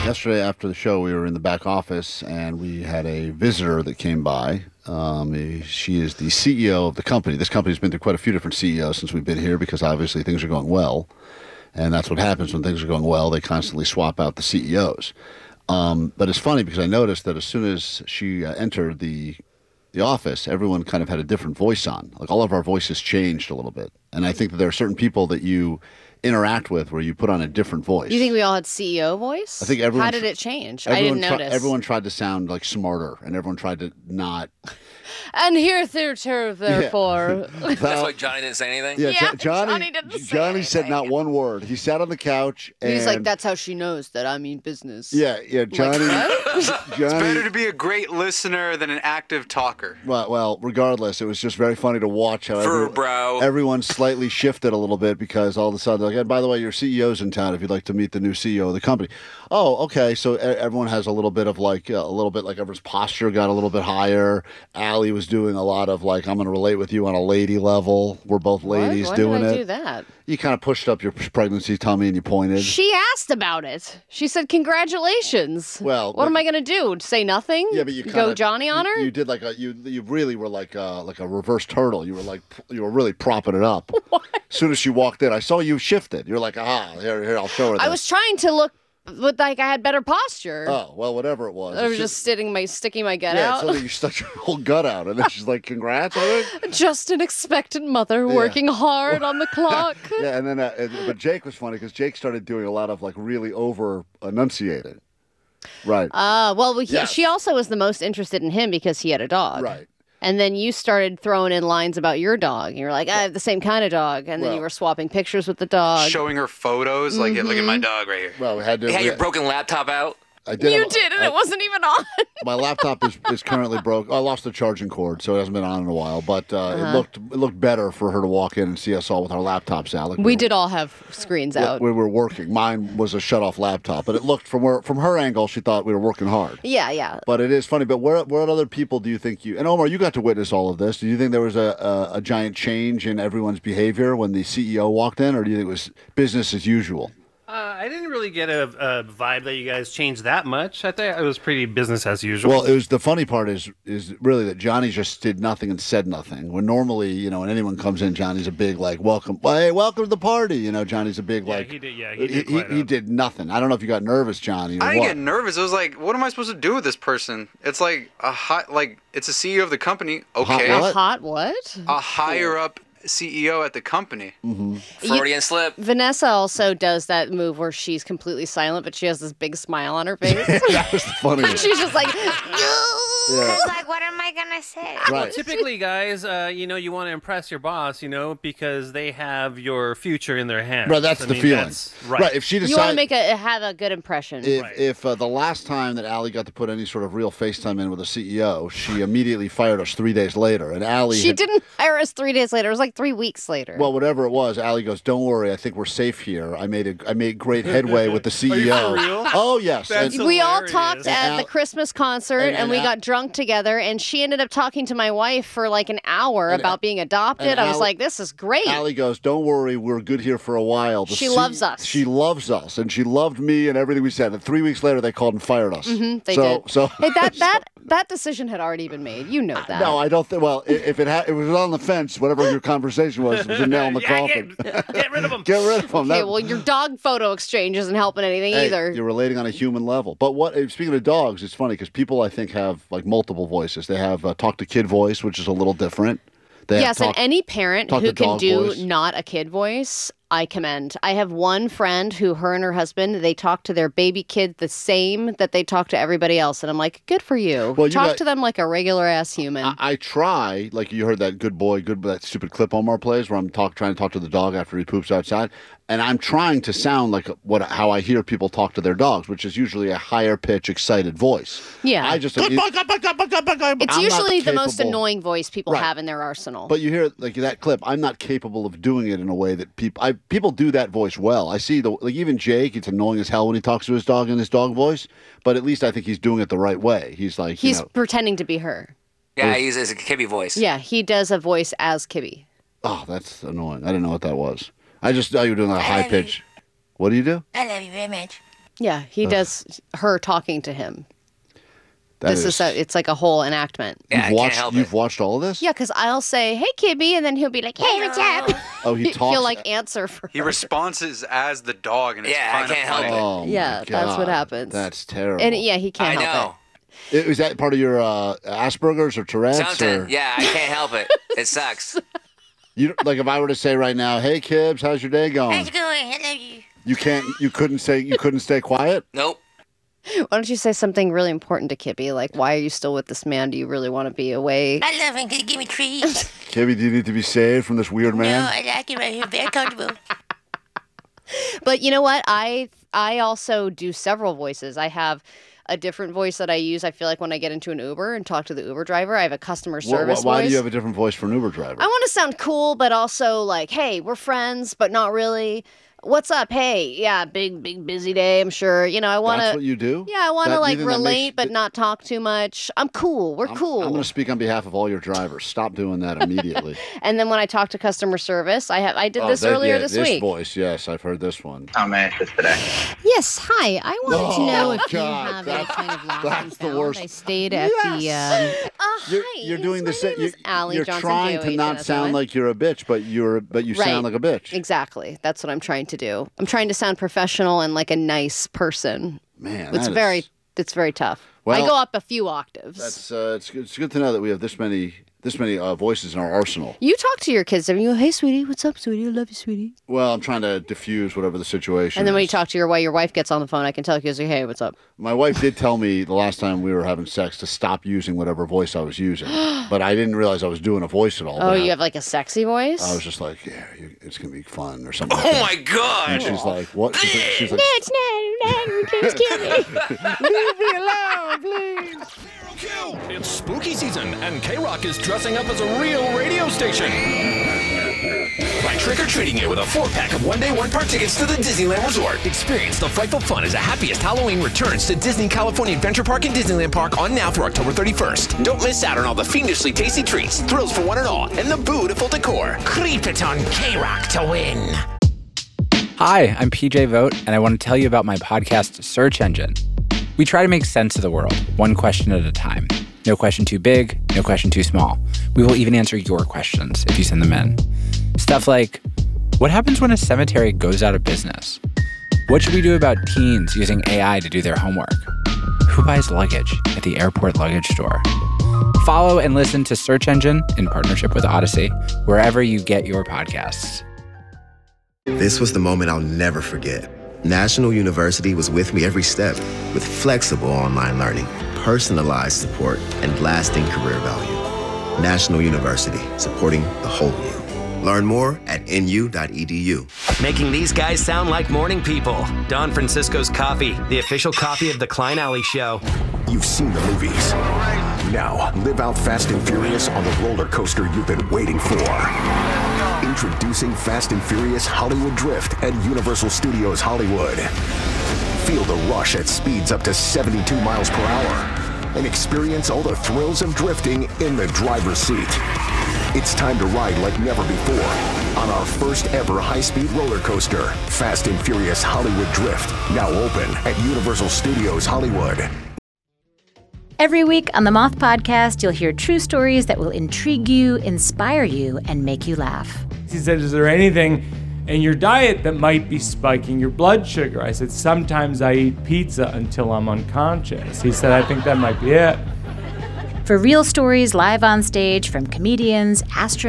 Yesterday after the show, we were in the back office, and we had a visitor that came by. She is the CEO of the company. This company's been through quite a few different CEOs since we've been here because obviously things are going well. And that's what happens when things are going well. They constantly swap out the CEOs. But it's funny because I noticed that as soon as she entered the office, everyone kind of had a different voice on. Like all of our voices changed a little bit. And I think that there are certain people that you interact with where you put on a different voice. You think we all had CEO voice? I think everyone. How did it change? I didn't notice. Everyone tried to sound like smarter, and everyone tried to not. And here, therefore. That's why Johnny didn't say anything? Yeah, Johnny didn't say Johnny said anything. not one word. He sat on the couch and... He's like, that's how she knows that I mean business. Yeah, Johnny... It's better to be a great listener than an active talker. Well, regardless, it was just very funny to watch how everyone slightly shifted a little bit because all of a sudden, like, hey, by the way, your CEO's in town if you'd like to meet the new CEO of the company. Oh, okay, so everyone has a little bit like everyone's posture got a little bit higher. Allie was doing a lot of like, I'm going to relate with you on a lady level. We're both ladies doing it. When did I do that? You kind of pushed up your pregnancy tummy and you pointed. She asked about it. She said, congratulations. Well, what am I going to do? Say nothing? Yeah, but you go Johnny on her? You did like you really were like a reverse turtle. You were really propping it up. What? As soon as she walked in, I saw you shifted. You're like, here, I'll show her this. I was trying to look like I had better posture. Oh, well, whatever it was. I was just sticking my gut out. Yeah, so you stuck your whole gut out. And then she's like, congrats, I think. Just an expectant mother working hard on the clock. Yeah, and then, but Jake was funny because Jake started doing a lot of like really over enunciating. Right. Well, she also was the most interested in him because he had a dog. Right. And then you started throwing in lines about your dog. You were like, I have the same kind of dog. And then you were swapping pictures with the dog. Showing her photos, like, look at my dog right here. Well, we had to... You had your broken laptop out? I did. You did, and it wasn't even on. My laptop is currently broke. I lost the charging cord, so it hasn't been on in a while. But it looked better for her to walk in and see us all with our laptops out. Like we did all have screens out. We were working. Mine was a shut-off laptop, but it looked from her angle, she thought we were working hard. Yeah. But it is funny. But what other people do you think you? And Omar, you got to witness all of this. Do you think there was a giant change in everyone's behavior when the CEO walked in, or do you think it was business as usual? I didn't really get a vibe that you guys changed that much. I think it was pretty business as usual. Well, the funny part is really that Johnny just did nothing and said nothing. When normally, when anyone comes in, Johnny's a big like welcome. Hey, welcome to the party. Johnny's a big like. He did nothing. I don't know if you got nervous, Johnny. I didn't get nervous. It was like, what am I supposed to do with this person? It's like it's a CEO of the company. Okay. A hot what? A higher up CEO at the company. Mm-hmm. Freudian slip. Vanessa also does that move where she's completely silent, but she has this big smile on her face. That was the funniest. She's just like, Because, like, what am I going to say? Right. Well, typically, guys, you want to impress your boss, because they have your future in their hands. Right, that's the feeling. Right. If she you want to have a good impression. If the last time that Allie got to put any sort of real FaceTime in with a CEO, she immediately fired us 3 days later. And Allie didn't fire us 3 days later. It was like 3 weeks later. Well, whatever it was, Allie goes, "Don't worry, I think we're safe here. I made great headway with the CEO." Are you for real? Oh yes. We all talked at the Christmas concert, and we got drunk together, and she ended up talking to my wife for like an hour about being adopted. I was like, this is great. Allie goes, "Don't worry, we're good here for a while." She loves us. She loves us, and she loved me and everything we said. And 3 weeks later, they called and fired us. They did. So hey, that decision had already been made. You know that. No, I don't think. Well, if it was on the fence, whatever your conversation was a nail in the coffin. Get rid of them. Get rid of them. Okay, well, your dog photo exchange isn't helping anything either. You're relating on a human level. But speaking of dogs, it's funny because people, I think, have like multiple voices. They have talk to kid voice, which is a little different. Yes, and any parent who can do voice. not a kid voice, I commend. I have one friend who, her and her husband, they talk to their baby kid the same that they talk to everybody else. And I'm like, good for you. Well, talk to them like a regular ass human. I try, like you heard that that stupid clip Omar plays where I'm trying to talk to the dog after he poops outside. And I'm trying to sound like how I hear people talk to their dogs, which is usually a higher pitch, excited voice. Yeah. It's usually the most annoying voice people have in their arsenal. But you hear like that clip. I'm not capable of doing it in a way that people do that voice well. I see even Jake. It's annoying as hell when he talks to his dog in his dog voice. But at least I think he's doing it the right way. He's like he's pretending to be her. Yeah, he's a Kibby voice. Yeah, he does a voice as Kibby. Oh, that's annoying. I didn't know what that was. I just thought you were doing a high pitch. What do you do? I love you very much. Yeah, he does her talking to him. That It's like a whole enactment. Yeah, I can't help You've it. watched all of this? Yeah, because I'll say, "Hey, Kibby," and then he'll be like, "Hey, what's up?" Oh, he talks. He'll like answer for He her. responds as the dog, and it's Yeah, I kind of can't help funny. it. Oh, my Yeah, that's what God. happens. That's terrible. And yeah, he I can't help know. Is that part of your Asperger's or Tourette's? Something. Or Yeah, I can't help it. It sucks. you like if I were to say right now, "Hey, Kibbs, how's your day going?" How's it going? I love you. You couldn't stay quiet. Nope. it. Why don't you say something really important to Kibby? Like, why are you still with this man? Do you really want to be away? I love him. Can you give me treats? Kibby, do you need to be saved from this weird No, man? I like it right here. Very comfortable. But you know what? I also do several voices. I have a different voice that I use. I feel like when I get into an Uber and talk to the Uber driver, I have a customer service Why voice. do you have a different voice for an Uber driver? I want to sound cool, but also like, hey, we're friends, but not really. What's up? Hey, yeah, big busy day. I'm sure. You know, I want That's to. what you do? Yeah, I want That- to you like think that relate, makes- but not talk too much. I'm cool. We're cool. I'm going to speak on behalf of all your drivers. Stop doing that immediately. And then when I talk to customer service, I did this earlier this week. voice, yes, I've heard this one. I'm anxious today. Yes, hi. I wanted to know if you God, have that's- any kind of lost that's and the found. worst. I stayed at You're, Hi, you're doing my the same. name is Allie You're Johnson, trying to not J-O-H-N-S-O-N. sound like you're a bitch, but you Right. sound like a bitch. Exactly. That's what I'm trying to do. I'm trying to sound professional and like a nice person. Man, It's that very tough. I Well, go up a few octaves. That's it's good to know that we have this many voices in our arsenal. You talk to your kids. I mean, hey, sweetie, what's up, sweetie? I love you, sweetie. Well, I'm trying to diffuse whatever the situation. And then when you is. talk to your wife gets on the phone, I can tell you, say, hey, what's up? My wife did tell me the last time we were having sex to stop using whatever voice I was using, but I didn't realize I was doing a voice at all. Oh, But you have like a sexy voice? I was just like, yeah, it's gonna be fun or something. Oh my God. And she's like, what? She's like, It's not, please kill me. leave me alone, please. It's spooky season, and K-Rock is dressing up as a real radio station. By trick-or-treating it with a 4-pack of one-day, one-park tickets to the Disneyland Resort. Experience the frightful fun as the happiest Halloween returns to Disney California Adventure Park and Disneyland Park on now through October 31st. Don't miss out on all the fiendishly tasty treats, thrills for one and all, and the beautiful decor. Creep it on K-Rock to win. Hi, I'm PJ Vogt, and I want to tell you about my podcast, Search Engine. We try to make sense of the world, one question at a time. No question too big, no question too small. We will even answer your questions if you send them in. Stuff like, what happens when a cemetery goes out of business? What should we do about teens using AI to do their homework? Who buys luggage at the airport luggage store? Follow and listen to Search Engine in partnership with Odyssey, wherever you get your podcasts. This was the moment I'll never forget. National University was with me every step with flexible online learning, personalized support, and lasting career value. National University, supporting the whole you. Learn more at nu.edu. Making these guys sound like morning people. Don Francisco's Coffee, the official coffee of the Klein Alley Show. You've seen the movies. Now, live out Fast and Furious on the roller coaster you've been waiting for. Introducing Fast and Furious Hollywood Drift at Universal Studios Hollywood. Feel the rush at speeds up to 72 miles per hour. And experience all the thrills of drifting in the driver's seat. It's time to ride like never before on our first ever high-speed roller coaster, Fast and Furious Hollywood Drift, now open at Universal Studios Hollywood. Every week on the Moth Podcast, you'll hear true stories that will intrigue you, inspire you, and make you laugh. He said, is there anything in your diet that might be spiking your blood sugar? I said, sometimes I eat pizza until I'm unconscious. He said, I think that might be it. For real stories live on stage from comedians, astronauts,